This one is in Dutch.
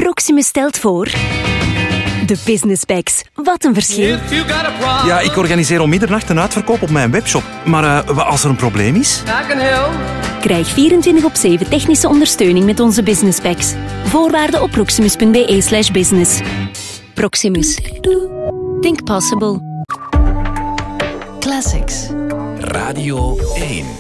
Proximus stelt voor... De Business Packs. Wat een verschil. Ja, ik organiseer om middernacht een uitverkoop op mijn webshop. Maar wat als er een probleem is? Krijg 24/7 technische ondersteuning met onze Business Packs. Voorwaarden op proximus.be/business. Proximus. Think possible. Classics. Radio 1.